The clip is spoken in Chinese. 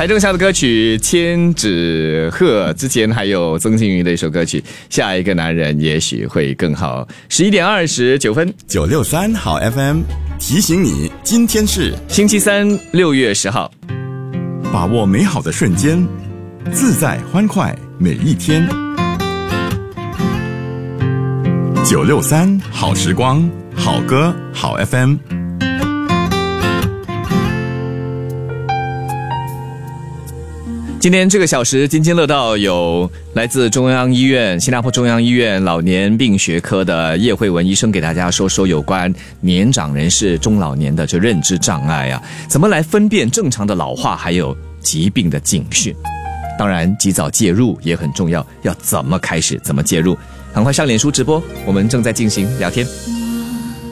台正夏的歌曲《千纸鹤》，之前还有曾庆瑜的一首歌曲《下一个男人也许会更好》。11:29 963好 FM 提醒你，今天是星期三，6月10号。 把握美好的瞬间，自在欢快每一天。963好时光，好歌好 FM。 今天这个小时津津乐道有来自中央医院新加坡中央医院老年病学科的叶慧文医生给大家说说有关年长人士中老年的这认知障碍啊，怎么来分辨正常的老化还有疾病的警讯。当然及早介入也很重要，要怎么开始怎么介入。赶快上脸书直播，我们正在进行聊天。